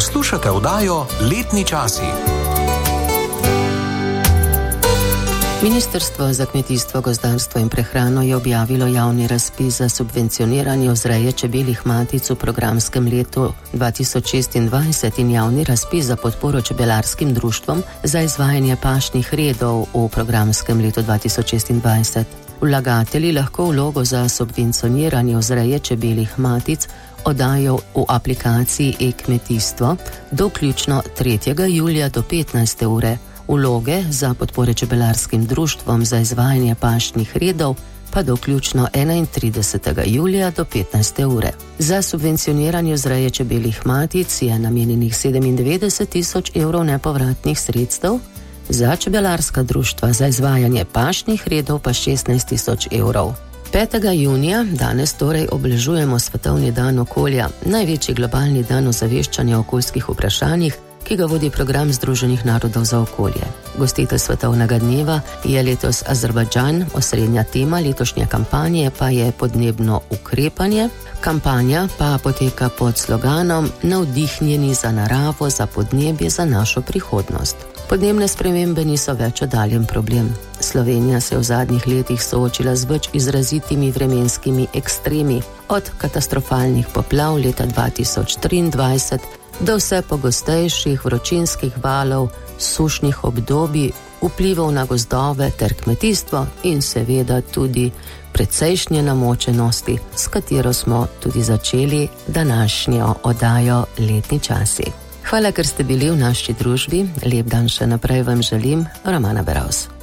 Poslušate oddajo Letni časi. Ministrstvo za kmetijstvo, gozdarstvo in prehrano je objavilo javni razpis za subvencioniranje vzreje čebeljih matic v programskem letu 2026 in javni razpis za podporo čebelarskim društvom za izvajanje pašnih redov v programskem letu 2026. Vlagatelji lahko vlogo za subvencioniranje vzreje čebeljih matic oddajo v aplikaciji e-kmetijstvo do vključno 3. julija do 15. ure. Vloge za podpore čebelarskim društvom za izvajanje pašnih redov pa do vključno 31. julija do 15. ure. Za subvencioniranje vzreje čebeljih matic je namenjenih 97 000 evrov nepovratnih sredstev, za čebelarska društva za izvajanje pašnih redov pa 16 000 evrov. 5. junija, danes torej obeležujemo Svetovni dan okolja, največji globalni dan ozaveščanja o okoljskih vprašanjih, ki ga vodi program Združenih narodov za okolje. Gostitelj svetovnega dneva je letos Azerbajdžan, osrednja tema letošnje kampanje pa je podnebno ukrepanje. Kampanja pa poteka pod sloganom Navdihnjeni za naravo, za podnebje, za našo prihodnost. Podnebne spremembe niso več oddaljen problem. Slovenija se je v zadnjih letih soočila z več izrazitimi vremenskimi ekstremi, od katastrofalnih poplav leta 2023 do vse pogostejših vročinskih valov, sušnih obdobij, vplivov na gozdove ter kmetijstvo in seveda tudi precejšnje namočenosti, s katero smo tudi začeli današnjo oddajo Letni časi. Hvala, ker ste bili v naši družbi. Lep dan še naprej vam želim, Romana Beravs.